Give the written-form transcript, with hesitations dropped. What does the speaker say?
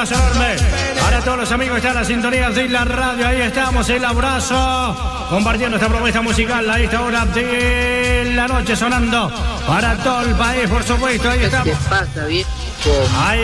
abrazo enorme para todos los amigos que están en la sintonía de la radio. Ahí estamos, el abrazo, compartiendo esta propuesta musical a esta hora de la noche, sonando para todo el país, por supuesto. Ahí estamos. ¿Qué pasa, viejo? Ahí